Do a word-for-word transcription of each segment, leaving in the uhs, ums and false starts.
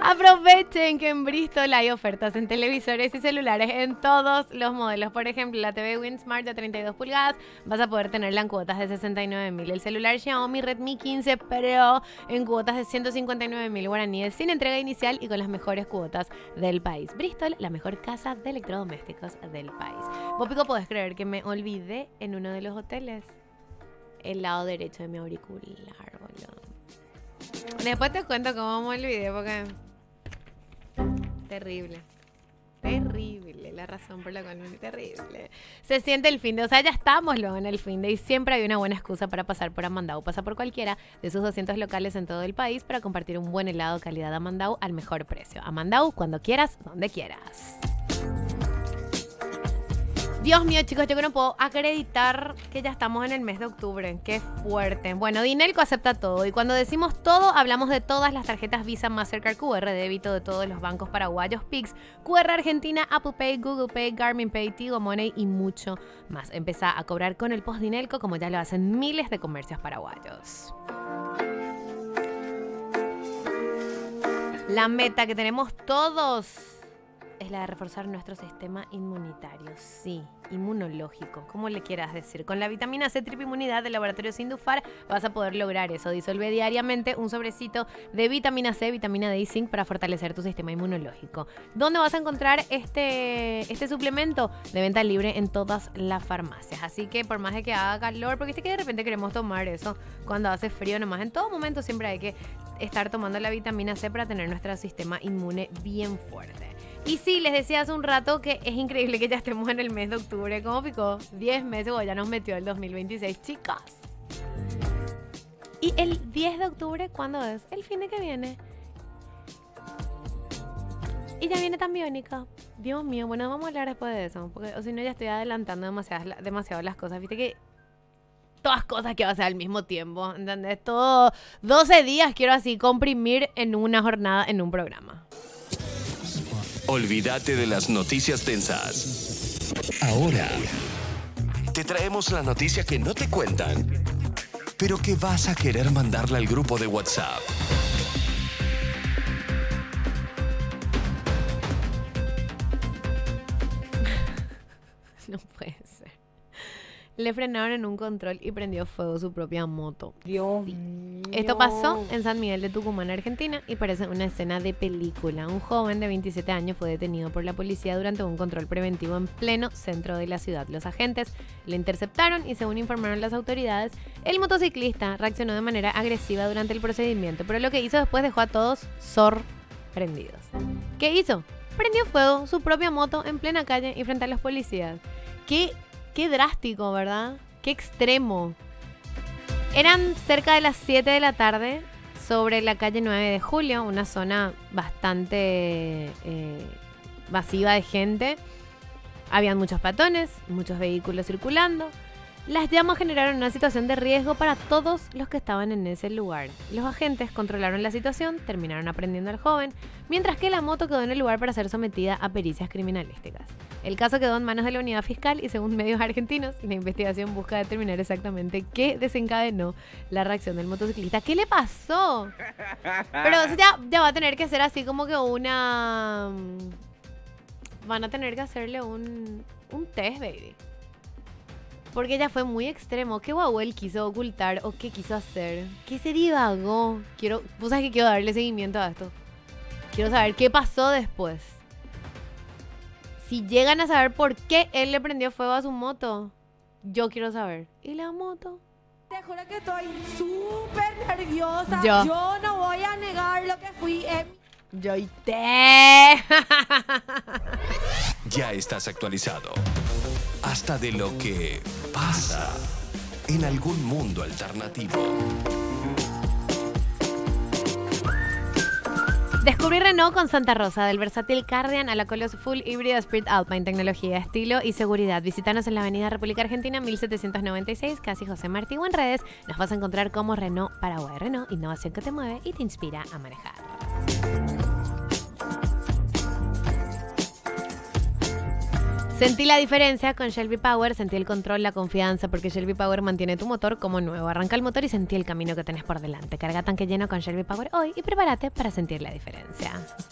Aprovechen que en Bristol hay ofertas en televisores y celulares en todos los modelos. Por ejemplo, la T V WinSmart de treinta y dos pulgadas vas a poder tenerla en cuotas de sesenta y nueve mil. El celular Xiaomi Redmi quince Pro en cuotas de ciento cincuenta y nueve mil guaraníes sin entrega inicial y con las mejores cuotas del país. Bristol, la mejor casa de electrodomésticos del país. Vos, Pico, podés creer que me olvidé en uno de los hoteles el lado derecho de mi auricular, boludo. Después te cuento cómo me olvidé porque... Terrible. Terrible. La razón por la cual me... Terrible. Se siente el fin de... O sea, ya estamos luego en el fin de... Y siempre hay una buena excusa para pasar por Amandau. Pasa por cualquiera de sus doscientos locales en todo el país para compartir un buen helado calidad Amandau al mejor precio. Amandau, cuando quieras, donde quieras. Dios mío, chicos, yo que no puedo acreditar que ya estamos en el mes de octubre. Qué fuerte. Bueno, Dinelco acepta todo. Y cuando decimos todo, hablamos de todas las tarjetas Visa, Mastercard, Q R, débito de todos los bancos paraguayos, Pix, Q R Argentina, Apple Pay, Google Pay, Garmin Pay, Tigo Money y mucho más. Empezá a cobrar con el post Dinelco como ya lo hacen miles de comercios paraguayos. La meta que tenemos todos es la de reforzar nuestro sistema inmunitario, sí, inmunológico, como le quieras decir. Con la vitamina C Triple Inmunidad del laboratorio Sindufar vas a poder lograr eso. Disuelve diariamente un sobrecito de vitamina C, vitamina D y zinc para fortalecer tu sistema inmunológico. ¿Dónde vas a encontrar este, este suplemento? De venta libre en todas las farmacias. Así que por más de que haga calor, porque viste que de repente queremos tomar eso cuando hace frío nomás, en todo momento siempre hay que estar tomando la vitamina C para tener nuestro sistema inmune bien fuerte. Y sí, les decía hace un rato que es increíble que ya estemos en el mes de octubre. ¿Cómo picó? diez meses o ya nos metió el dos mil veintiséis, chicas. ¿Y el diez de octubre cuándo es? El fin de que viene. Y ya viene tan Biónica. Dios mío, bueno, vamos a hablar después de eso. Porque, o si no, ya estoy adelantando demasiado, demasiado las cosas. Viste que todas cosas que va a ser al mismo tiempo. ¿Entendés? Todo doce días quiero así comprimir en una jornada, en un programa. Olvídate de las noticias tensas. Ahora te traemos la noticia que no te cuentan, pero que vas a querer mandarle al grupo de WhatsApp. No puede ser. Le frenaron en un control y prendió fuego su propia moto. Dios sí. mío. Esto pasó en San Miguel de Tucumán, Argentina, y parece una escena de película. Un joven de veintisiete años fue detenido por la policía durante un control preventivo en pleno centro de la ciudad. Los agentes le interceptaron y, según informaron las autoridades, el motociclista reaccionó de manera agresiva durante el procedimiento, pero lo que hizo después dejó a todos sorprendidos. ¿Qué hizo? Prendió fuego su propia moto en plena calle y frente a los policías. ¿Qué? Qué drástico, ¿verdad? Qué extremo. Eran cerca de las siete de la tarde sobre la calle nueve de julio, una zona bastante eh, masiva de gente. Habían muchos peatones, muchos vehículos circulando. Las llamas generaron una situación de riesgo para todos los que estaban en ese lugar. Los agentes controlaron la situación, terminaron aprendiendo al joven, mientras que la moto quedó en el lugar para ser sometida a pericias criminalísticas. El caso quedó en manos de la unidad fiscal y, según medios argentinos, la investigación busca determinar exactamente qué desencadenó la reacción del motociclista. ¿Qué le pasó? Pero eso ya, ya va a tener que ser así como que una... Van a tener que hacerle un, un test, baby. Porque ya fue muy extremo. ¿Qué guau él quiso ocultar o qué quiso hacer? ¿Qué se divagó? Quiero, ¿Vos sabés que quiero darle seguimiento a esto? Quiero saber qué pasó después. Si llegan a saber por qué él le prendió fuego a su moto, yo quiero saber. ¿Y la moto? Te juro que estoy súper nerviosa. Yo. Yo no voy a negar lo que fui en... Yo y te. Ya estás actualizado. Hasta de lo que pasa en algún mundo alternativo. Descubrí Renault con Santa Rosa, del versátil Cardian a la Colos Full híbrido Spirit Alpine, tecnología, estilo y seguridad. Visítanos en la avenida República Argentina mil setecientos noventa y seis, casi José Martí, o en redes nos vas a encontrar como Renault Paraguay. Renault, innovación que te mueve y te inspira a manejar. Sentí la diferencia con Shelby Power, sentí el control, la confianza, porque Shelby Power mantiene tu motor como nuevo. Arranca el motor y sentí el camino que tenés por delante. Carga tanque lleno con Shelby Power hoy y prepárate para sentir la diferencia.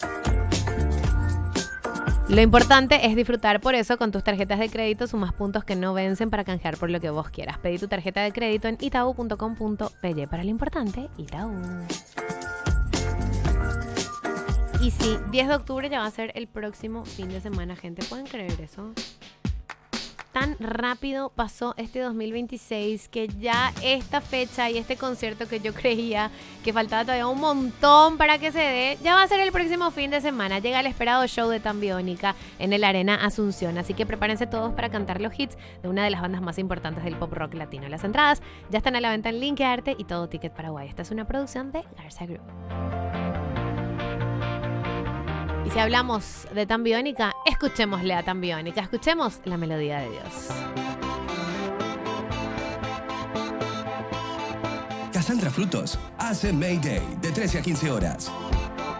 Lo importante es disfrutar, por eso con tus tarjetas de crédito sumas puntos que no vencen para canjear por lo que vos quieras. Pedí tu tarjeta de crédito en itaú punto com punto pe. Para lo importante, Itaú. Y sí, diez de octubre ya va a ser el próximo fin de semana, gente. ¿Pueden creer eso? Tan rápido pasó este dos mil veintiséis que ya esta fecha y este concierto que yo creía que faltaba todavía un montón para que se dé, ya va a ser el próximo fin de semana. Llega el esperado show de Tan Biónica en el Arena Asunción, así que prepárense todos para cantar los hits de una de las bandas más importantes del pop rock latino. Las entradas ya están a la venta en Linkearte y Todo Ticket Paraguay. Esta es una producción de Garza Group. Y si hablamos de Tan Biónica, escuchémosle a Tan Biónica, escuchemos la melodía de Dios. Cassandra Frutos hace Mayday de trece a quince horas.